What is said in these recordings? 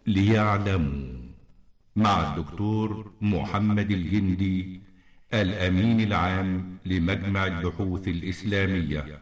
ليعلموا، مع الدكتور محمد الجندي، الأمين العام لمجمع البحوث الإسلامية.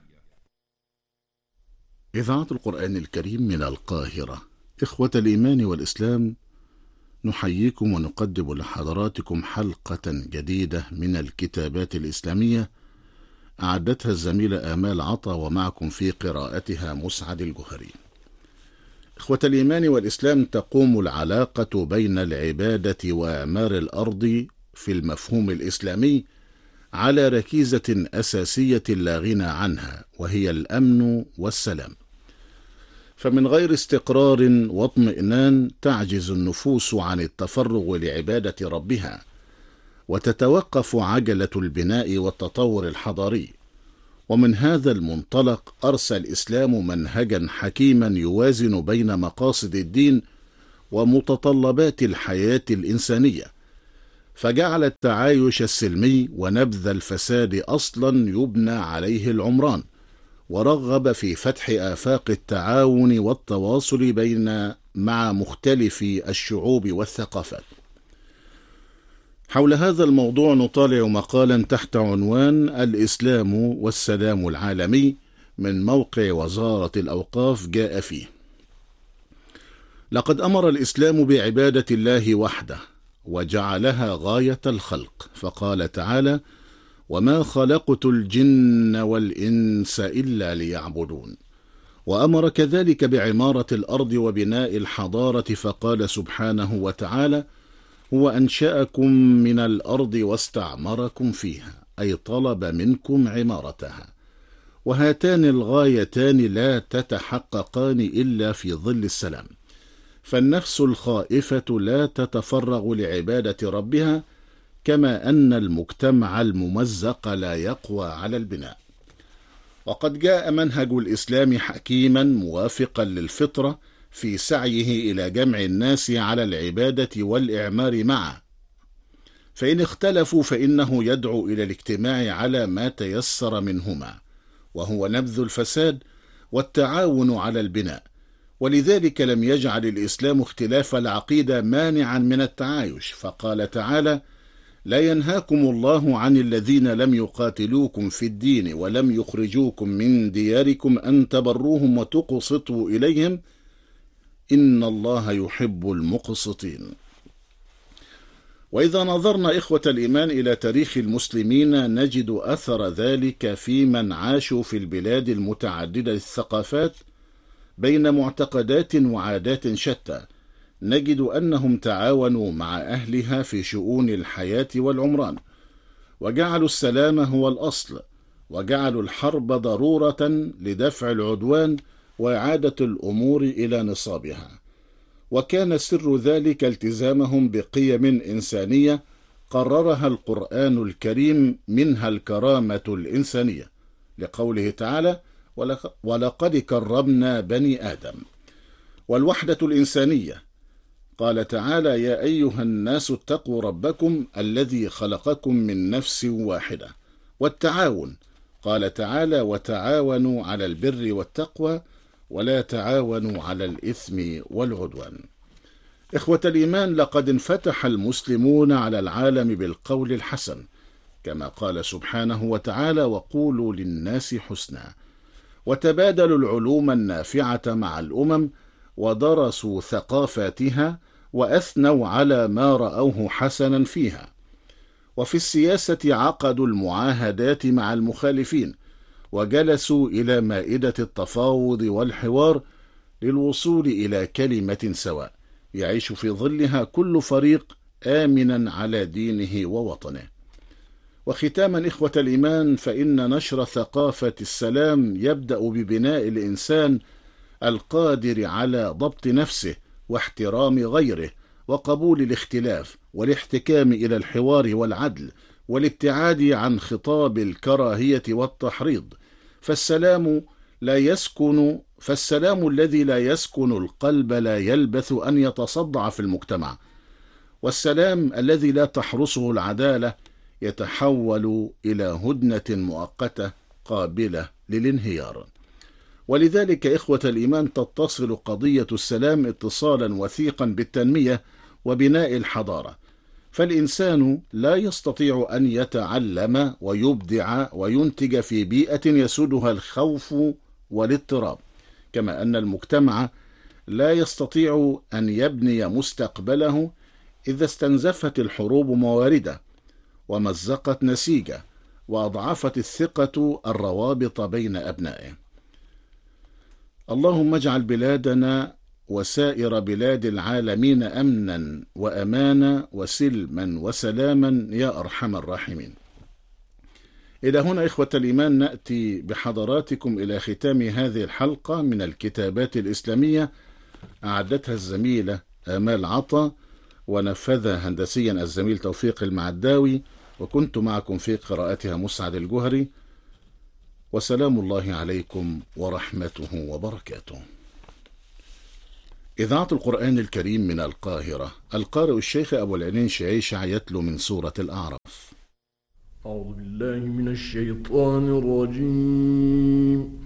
إذاعة القرآن الكريم من القاهرة. إخوة الإيمان والإسلام، نحييكم ونقدم لحضراتكم حلقة جديدة من الكتابات الإسلامية أعدتها الزميلة آمال عطا، ومعكم في قراءتها مسعد الجهري. إخوة الإيمان والإسلام، تقوم العلاقة بين العبادة وإعمار الأرض في المفهوم الإسلامي على ركيزة أساسية لا غنى عنها، وهي الأمن والسلام. فمن غير استقرار واطمئنان تعجز النفوس عن التفرغ لعبادة ربها، وتتوقف عجلة البناء والتطور الحضاري. ومن هذا المنطلق أرسى الإسلام منهجا حكيما يوازن بين مقاصد الدين ومتطلبات الحياة الإنسانية، فجعل التعايش السلمي ونبذ الفساد أصلا يبنى عليه العمران، ورغب في فتح آفاق التعاون والتواصل مع مختلف الشعوب والثقافات. حول هذا الموضوع نطالع مقالا تحت عنوان الإسلام والسلام العالمي من موقع وزارة الأوقاف، جاء فيه: لقد أمر الإسلام بعبادة الله وحده وجعلها غاية الخلق، فقال تعالى: وما خلقت الجن والإنس إلا ليعبدون. وأمر كذلك بعمارة الأرض وبناء الحضارة، فقال سبحانه وتعالى: هو أنشأكم من الأرض واستعمركم فيها، أي طلب منكم عمارتها. وهاتان الغايتان لا تتحققان إلا في ظل السلام، فالنفس الخائفة لا تتفرغ لعبادة ربها، كما أن المجتمع الممزق لا يقوى على البناء. وقد جاء منهج الإسلام حكيما موافقا للفطرة في سعيه إلى جمع الناس على العبادة والإعمار معا، فإن اختلفوا فإنه يدعو إلى الاجتماع على ما تيسر منهما، وهو نبذ الفساد والتعاون على البناء. ولذلك لم يجعل الإسلام اختلاف العقيدة مانعا من التعايش، فقال تعالى: لا ينهاكم الله عن الذين لم يقاتلوكم في الدين ولم يخرجوكم من دياركم أن تبروهم وتقسطوا إليهم إن الله يحب المقسطين. وإذا نظرنا إخوة الإيمان إلى تاريخ المسلمين نجد أثر ذلك في من عاشوا في البلاد المتعددة الثقافات بين معتقدات وعادات شتى. نجد أنهم تعاونوا مع أهلها في شؤون الحياة والعمران، وجعلوا السلام هو الأصل، وجعلوا الحرب ضرورة لدفع العدوان وإعادة الأمور إلى نصابها. وكان سر ذلك التزامهم بقيم إنسانية قررها القرآن الكريم، منها الكرامة الإنسانية، لقوله تعالى: ولقد كرمنا بني آدم. والوحدة الإنسانية، قال تعالى: يا أيها الناس اتقوا ربكم الذي خلقكم من نفس واحدة. والتعاون، قال تعالى: وتعاونوا على البر والتقوى ولا تعاونوا على الإثم والعدوان. إخوة الإيمان، لقد انفتح المسلمون على العالم بالقول الحسن، كما قال سبحانه وتعالى: وقولوا للناس حسنا. وتبادلوا العلوم النافعة مع الأمم، ودرسوا ثقافاتها، وأثنوا على ما رأوه حسنا فيها. وفي السياسة عقدوا المعاهدات مع المخالفين، وجلسوا إلى مائدة التفاوض والحوار للوصول إلى كلمة سواء يعيش في ظلها كل فريق آمنا على دينه ووطنه. وختاما إخوة الإيمان، فإن نشر ثقافة السلام يبدأ ببناء الإنسان القادر على ضبط نفسه واحترام غيره وقبول الاختلاف والاحتكام إلى الحوار والعدل والابتعاد عن خطاب الكراهية والتحريض. فالسلام الذي لا يسكن القلب لا يلبث أن يتصدع في المجتمع، والسلام الذي لا تحرسه العدالة يتحول إلى هدنة مؤقتة قابلة للانهيار. ولذلك إخوة الإيمان تتصل قضية السلام اتصالا وثيقا بالتنمية وبناء الحضارة، فالإنسان لا يستطيع أن يتعلم ويبدع وينتج في بيئة يسودها الخوف والاضطراب، كما أن المجتمع لا يستطيع أن يبني مستقبله إذا استنزفت الحروب موارده ومزقت نسيجه وأضعفت الثقة الروابط بين أبنائه. اللهم اجعل بلادنا وسائر بلاد العالمين أمنا وأمانا وسلما وسلاما يا أرحم الراحمين. إلى هنا إخوة الإيمان نأتي بحضراتكم إلى ختام هذه الحلقة من الكتابات الإسلامية، أعدتها الزميلة آمال عطا ونفذها هندسيا الزميل توفيق المعداوي، وكنت معكم في قراءتها مسعد الجهري، وسلام الله عليكم ورحمته وبركاته. إذاعة القرآن الكريم من القاهرة، القارئ الشيخ أبو العينين شعيشع يتلو من سورة الأعراف. أعوذ بالله من الشيطان الرجيم.